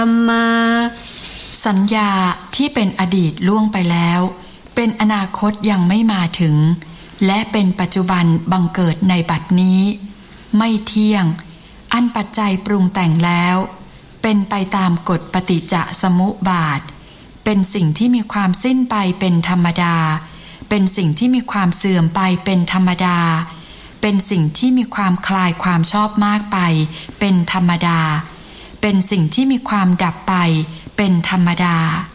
มาสัญญาที่เป็นอดีตล่วงไปแล้วเป็นอนาคตยังไม่มาถึงและเป็นปัจจุบันบังเกิดในบัดนี้ไม่เที่ยงอันปัจจัยปรุงแต่งแล้วเป็นไปตามกฎปฏิจจสมุปบาทเป็นสิ่งที่มีความสิ้นไปเป็นธรรมดาเป็นสิ่งที่มีความเสื่อมไปเป็นธรรมดาเป็นสิ่งที่มีความคลายความชอบมากไปเป็นธรรมดาเป็นสิ่งที่มีความดับไปเป็นธรรมดา